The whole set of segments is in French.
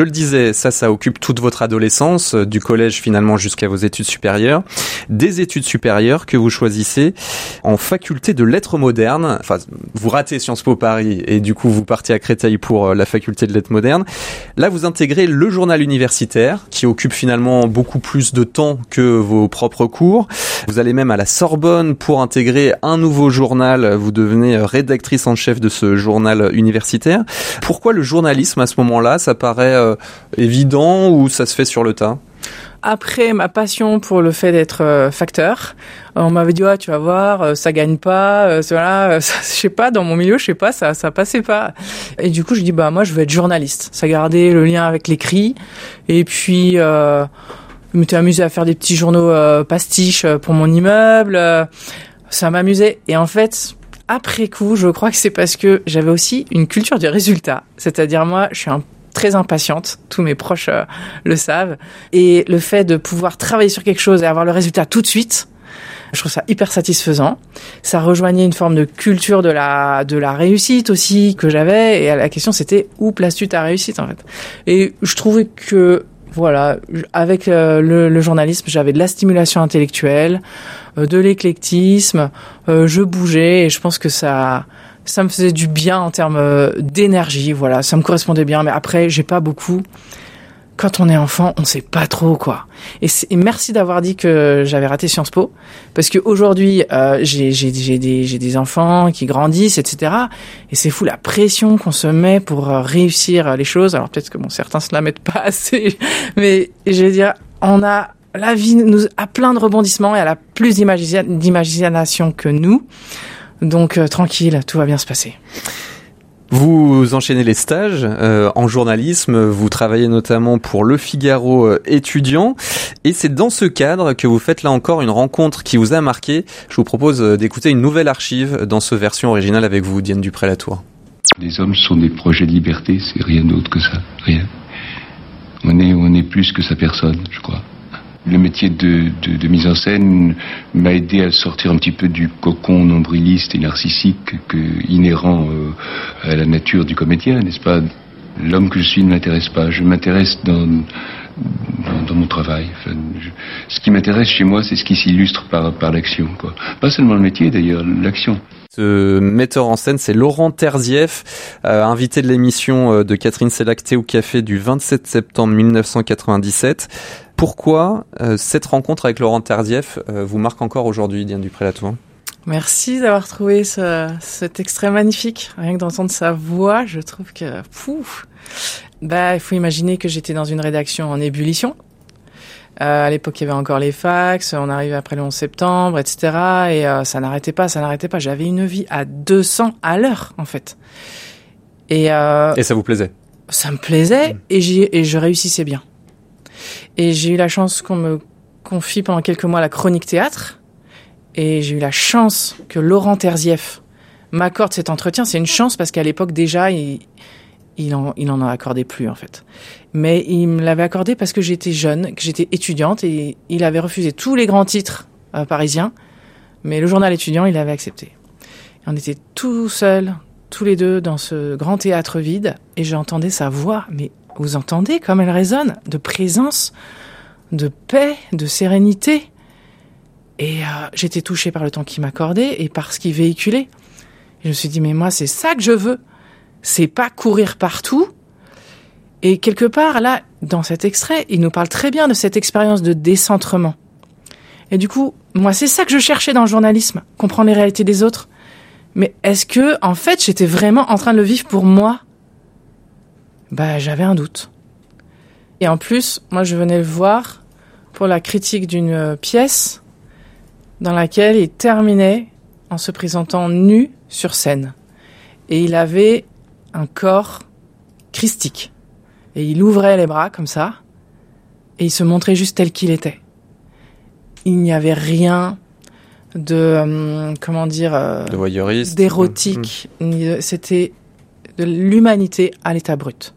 Je le disais, ça occupe toute votre adolescence, du collège finalement jusqu'à vos études supérieures. Des études supérieures que vous choisissez en faculté de lettres modernes. Enfin, vous ratez Sciences Po Paris et du coup vous partez à Créteil pour la faculté de lettres modernes. Là, vous intégrez le journal universitaire qui occupe finalement beaucoup plus de temps que vos propres cours. Vous allez même à la Sorbonne pour intégrer un nouveau journal. Vous devenez rédactrice en chef de ce journal universitaire. Pourquoi le journalisme à ce moment-là? Ça paraît évident ou ça se fait sur le tas? Après ma passion pour le fait d'être facteur, on m'avait dit tu vas voir, ça gagne pas, voilà, je sais pas, dans mon milieu, je sais pas, ça passait pas. Et du coup, je dis moi je veux être journaliste. Ça gardait le lien avec l'écrit. Et puis je m'étais amusée à faire des petits journaux pastiches pour mon immeuble. Ça m'amusait. Et en fait, après coup, je crois que c'est parce que j'avais aussi une culture du résultat. C'est-à-dire moi, je suis très impatiente, tous mes proches le savent, et le fait de pouvoir travailler sur quelque chose et avoir le résultat tout de suite, je trouve ça hyper satisfaisant. Ça rejoignait une forme de culture de la réussite aussi que j'avais, et la question c'était où places-tu ta réussite en fait. Et je trouvais que voilà, avec le journalisme, j'avais de la stimulation intellectuelle, de l'éclectisme, je bougeais, et je pense que ça me faisait du bien en termes d'énergie, voilà, ça me correspondait bien. Mais après, j'ai pas beaucoup. Quand on est enfant, on sait pas trop quoi. Et merci d'avoir dit que j'avais raté Sciences Po, parce que aujourd'hui, j'ai des enfants qui grandissent, etc. Et c'est fou la pression qu'on se met pour réussir les choses. Alors peut-être que certains se la mettent pas assez, mais je veux dire, la vie nous a plein de rebondissements et elle a plus d'imagination que nous. Donc tranquille, tout va bien se passer. Vous enchaînez les stages en journalisme, vous travaillez notamment pour Le Figaro étudiant, et c'est dans ce cadre que vous faites là encore une rencontre qui vous a marqué. Je vous propose d'écouter une nouvelle archive dans ce version originale avec vous, Diane Dupré-Latour. Les hommes sont des projets de liberté, c'est rien d'autre que ça, rien. On est plus que sa personne, je crois. Le métier de mise en scène m'a aidé à sortir un petit peu du cocon nombriliste et narcissique inhérent à la nature du comédien, n'est-ce pas? L'homme que je suis ne m'intéresse pas. Je m'intéresse dans mon travail. Enfin, ce qui m'intéresse chez moi, c'est ce qui s'illustre par l'action, quoi. Pas seulement le métier, d'ailleurs, l'action. Ce metteur en scène, c'est Laurent Terzieff, invité de l'émission de Catherine Sellac au Café du 27 septembre 1997. Pourquoi cette rencontre avec Laurent Terzieff vous marque encore aujourd'hui, Diane Dupré-Latour? Merci d'avoir trouvé cet extrait magnifique. Rien que d'entendre sa voix, je trouve que... il faut imaginer que j'étais dans une rédaction en ébullition. À l'époque, il y avait encore les fax, on arrivait après le 11 septembre, etc. Et ça n'arrêtait pas. J'avais une vie à 200 à l'heure, en fait. Et ça vous plaisait? Ça me plaisait, et je réussissais bien. Et j'ai eu la chance qu'on me confie pendant quelques mois la chronique théâtre. Et j'ai eu la chance que Laurent Terzieff m'accorde cet entretien. C'est une chance parce qu'à l'époque, déjà, il en accordait plus, en fait. Mais il me l'avait accordé parce que j'étais jeune, que j'étais étudiante, et il avait refusé tous les grands titres parisiens. Mais le journal étudiant, il avait accepté. Et on était tout seuls, tous les deux, dans ce grand théâtre vide, et j'entendais sa voix. Mais vous entendez comme elle résonne, de présence, de paix, de sérénité. Et j'étais touchée par le temps qu'il m'accordait et par ce qu'il véhiculait. Et je me suis dit, mais moi, c'est ça que je veux. C'est pas courir partout. Et quelque part, là, dans cet extrait, il nous parle très bien de cette expérience de décentrement. Et du coup, moi, c'est ça que je cherchais dans le journalisme, comprendre les réalités des autres. Mais est-ce que, en fait, j'étais vraiment en train de le vivre pour moi? J'avais un doute. Et en plus, moi, je venais le voir pour la critique d'une pièce dans laquelle il terminait en se présentant nu sur scène. Et il avait un corps christique. Et il ouvrait les bras comme ça, et il se montrait juste tel qu'il était. Il n'y avait rien de, de voyeuriste, d'érotique. C'était de l'humanité à l'état brut.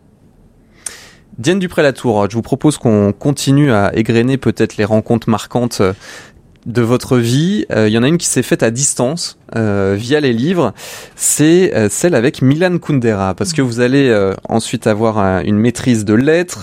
Diane Dupré-Latour, je vous propose qu'on continue à égrener peut-être les rencontres marquantes de votre vie, il y en a une qui s'est faite à distance via les livres, c'est celle avec Milan Kundera, parce que vous allez ensuite avoir une maîtrise de lettres,